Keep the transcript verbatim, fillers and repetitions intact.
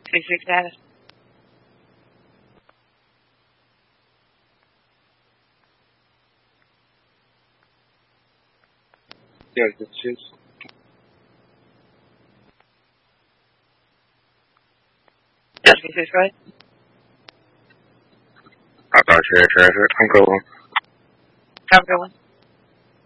Two six status. Yeah, good shit. Just two six, right? I thought you had traffic. I'm going. Have a good one.